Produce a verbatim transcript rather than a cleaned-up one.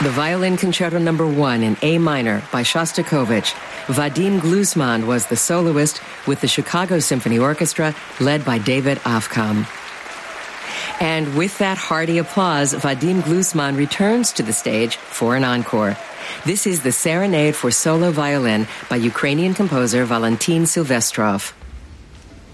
The Violin Concerto Number One in A minor by Shostakovich. Vadim Glusman was the soloist with the Chicago Symphony Orchestra, led by David Afkam. And with that hearty applause, Vadim Glusman returns to the stage for an encore. This is the Serenade for Solo Violin by Ukrainian composer Valentin Silvestrov.